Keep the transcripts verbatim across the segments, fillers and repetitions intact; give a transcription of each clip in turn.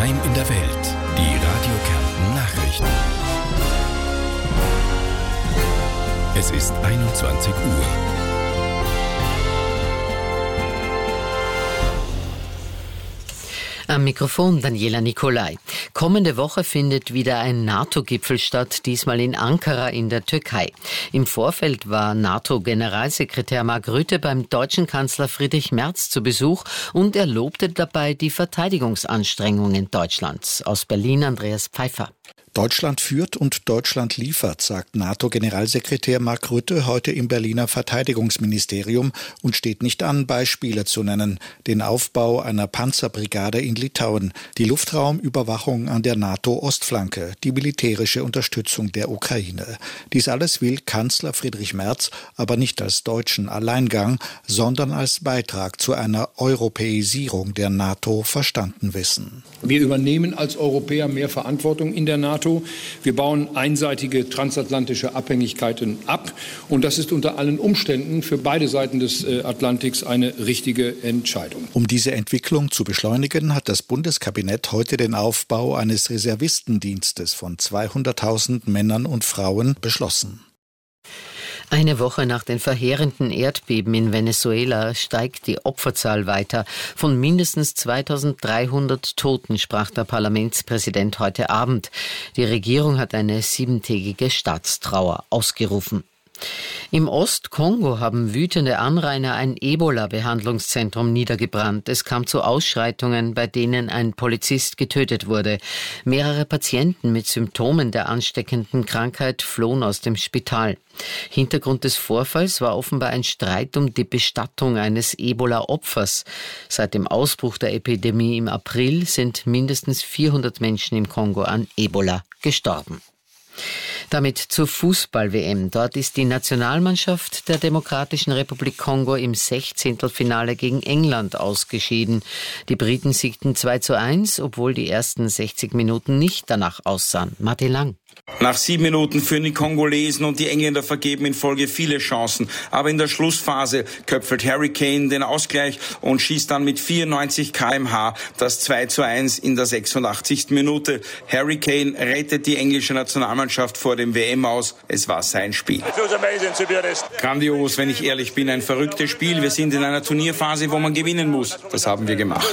Daheim in der Welt. Die Radio Kärnten Nachrichten. Es ist einundzwanzig Uhr. Am Mikrofon Daniela Nicolai. Kommende Woche findet wieder ein NATO-Gipfel statt, diesmal in Ankara in der Türkei. Im Vorfeld war NATO-Generalsekretär Mark Rutte beim deutschen Kanzler Friedrich Merz zu Besuch und er lobte dabei die Verteidigungsanstrengungen Deutschlands. Aus Berlin Andreas Pfeiffer. Deutschland führt und Deutschland liefert, sagt NATO-Generalsekretär Mark Rutte heute im Berliner Verteidigungsministerium und steht nicht an, Beispiele zu nennen. Den Aufbau einer Panzerbrigade in Litauen, die Luftraumüberwachung an der NATO-Ostflanke, die militärische Unterstützung der Ukraine. Dies alles will Kanzler Friedrich Merz aber nicht als deutschen Alleingang, sondern als Beitrag zu einer Europäisierung der NATO verstanden wissen. Wir übernehmen als Europäer mehr Verantwortung in der NATO. Wir bauen einseitige transatlantische Abhängigkeiten ab. Und das ist unter allen Umständen für beide Seiten des Atlantiks eine richtige Entscheidung. Um diese Entwicklung zu beschleunigen, hat das Bundeskabinett heute den Aufbau eines Reservistendienstes von zweihunderttausend Männern und Frauen beschlossen. Eine Woche nach den verheerenden Erdbeben in Venezuela steigt die Opferzahl weiter. Von mindestens zweitausenddreihundert Toten sprach der Parlamentspräsident heute Abend. Die Regierung hat eine siebentägige Staatstrauer ausgerufen. Im Ostkongo haben wütende Anrainer ein Ebola-Behandlungszentrum niedergebrannt. Es kam zu Ausschreitungen, bei denen ein Polizist getötet wurde. Mehrere Patienten mit Symptomen der ansteckenden Krankheit flohen aus dem Spital. Hintergrund des Vorfalls war offenbar ein Streit um die Bestattung eines Ebola-Opfers. Seit dem Ausbruch der Epidemie im April sind mindestens vierhundert Menschen im Kongo an Ebola gestorben. Damit zur Fußball-W M. Dort ist die Nationalmannschaft der Demokratischen Republik Kongo im Sechzehntelfinale gegen England ausgeschieden. Die Briten siegten zwei zu eins, obwohl die ersten sechzig Minuten nicht danach aussahen. Martin Lang. Nach sieben Minuten führen die Kongolesen und die Engländer vergeben in Folge viele Chancen. Aber in der Schlussphase köpfelt Harry Kane den Ausgleich und schießt dann mit vierundneunzig Kilometer pro Stunde das zwei zu eins in der sechsundachtzigsten Minute. Harry Kane rettet die englische Nationalmannschaft vor dem W M aus. Es war sein Spiel. Grandios, wenn ich ehrlich bin. Ein verrücktes Spiel. Wir sind in einer Turnierphase, wo man gewinnen muss. Das haben wir gemacht.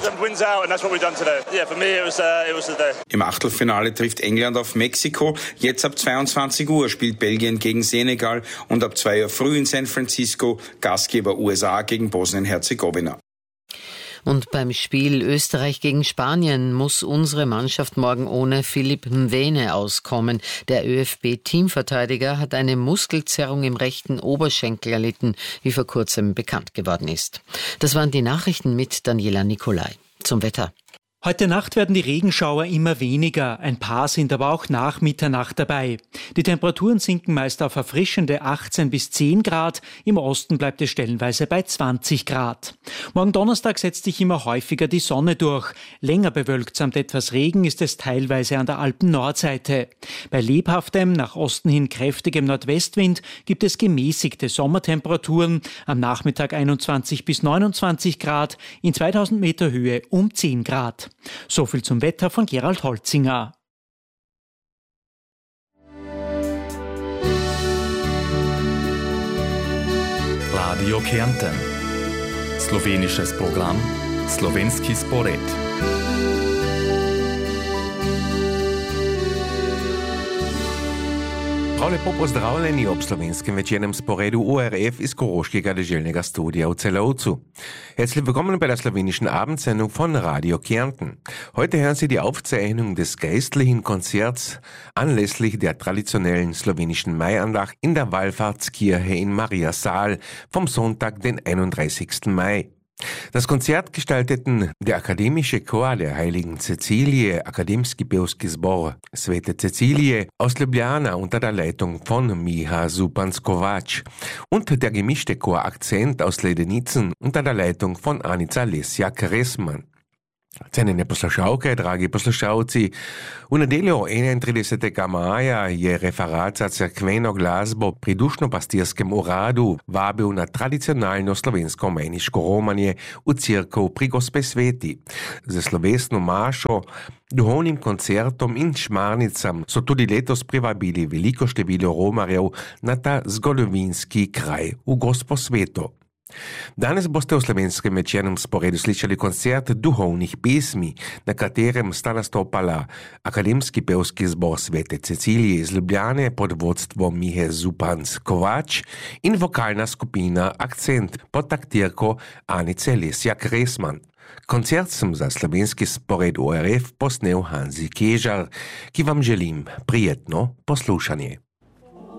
Im Achtelfinale trifft England auf Mexiko. Jetzt ab zweiundzwanzig Uhr spielt Belgien gegen Senegal und ab zwei Uhr früh in San Francisco Gastgeber U S A gegen Bosnien-Herzegowina. Und beim Spiel Österreich gegen Spanien muss unsere Mannschaft morgen ohne Philipp Mwene auskommen. Der ÖFB-Teamverteidiger hat eine Muskelzerrung im rechten Oberschenkel erlitten, wie vor kurzem bekannt geworden ist. Das waren die Nachrichten mit Daniela Nicolai. Zum Wetter. Heute Nacht werden die Regenschauer immer weniger, ein paar sind aber auch nach Mitternacht dabei. Die Temperaturen sinken meist auf erfrischende achtzehn bis zehn Grad, im Osten bleibt es stellenweise bei zwanzig Grad. Morgen Donnerstag setzt sich immer häufiger die Sonne durch. Länger bewölkt samt etwas Regen ist es teilweise an der Alpen-Nordseite. Bei lebhaftem, nach Osten hin kräftigem Nordwestwind gibt es gemäßigte Sommertemperaturen, am Nachmittag einundzwanzig bis neunundzwanzig Grad, in zweitausend Meter Höhe um zehn Grad. So viel zum Wetter von Gerald Holzinger. Radio Kärnten. Slowenisches Programm, Slovenski Spored. Prav lepo pozdravljeni ob slovenskem večernem sporedu O R F iz Koroškega deželnega studia v Celovcu. Herzlich willkommen bei der slowenischen Abendsendung von Radio Kärnten. Heute hören Sie die Aufzeichnung des geistlichen Konzerts anlässlich der traditionellen slowenischen Maiandacht in der Wallfahrtskirche in Mariasaal vom Sonntag, den einunddreißigsten Mai. Das Konzert gestalteten der akademische Chor der Heiligen Cäcilie, Akademski Pevski Zbor Svete Cäcilie aus Ljubljana unter der Leitung von Miha Zupanskovac und der gemischte Chor Akzent aus Ledenitzen unter der Leitung von Anica Lesjak-Resman. Cenjene poslušalke, dragi poslušalci, v nedeljo enaintridesetega maja je referat za cerkveno glasbo pri dušno-pastirskem uradu vabil na tradicionalno slovensko meniško romanje v cerkev pri Gospe Sveti. Za slovesno mašo, duhovnim koncertom in šmarnicam so tudi letos privabili veliko število romarjev na ta zgodovinski kraj v Gospo Sveto. Danes boste v slovenskem večernem sporedu slišali koncert duhovnih pesmi, na katerem sta nastopala Akademski pevski zbor Svete Cecilije iz Ljubljane pod vodstvom Mihe Zupanc-Kovač in vokalna skupina Akcent pod taktirko Anice Lesjak-Resman. Koncert sem za slovenski spored O R F posnel Hanzi Kežar, ki vam želim prijetno poslušanje.